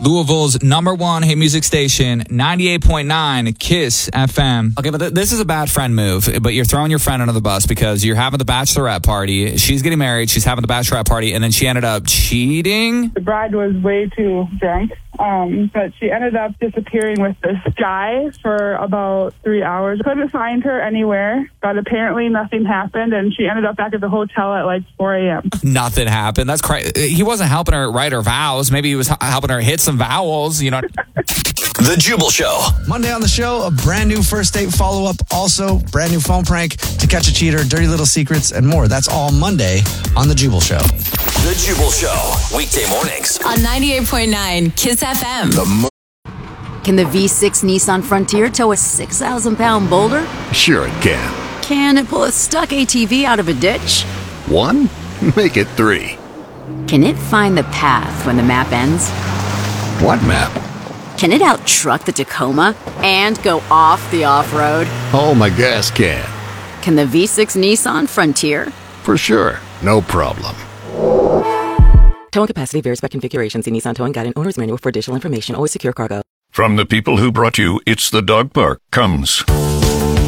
Louisville's #1 hit music station, 98.9 KISS FM. Okay, but this is a bad friend move, but you're throwing your friend under the bus because you're having the bachelorette party. She's getting married. She's having the bachelorette party, and then she ended up cheating. The bride was way too drunk, but she ended up disappearing with this guy for about 3 hours. Couldn't find her anywhere, but apparently nothing happened, and she ended up back at the hotel at like 4 a.m. Nothing happened. That's crazy. He wasn't helping her write her vows. Maybe he was helping her hit some vowels, you know. The Jubal Show. Monday on the show, a brand new first date follow-up. Also, brand new phone prank, To Catch a Cheater, dirty little secrets, and more. That's all Monday on The Jubal Show. The Jubal Show. Weekday mornings. On 98.9 KISS FM. Can the V6 Nissan Frontier tow a 6,000-pound boulder? Sure it can. Can it pull a stuck ATV out of a ditch? 1? Make it 3. Can it find the path when the map ends? What map? Can it out-truck the Tacoma and go off the off-road? Oh, my gas can. Can the V6 Nissan Frontier? For sure. No problem. Towing capacity varies by configuration. See Nissan Towing Guide and Owner's Manual for additional information. Always secure cargo. From the people who brought you It's the Dog Park comes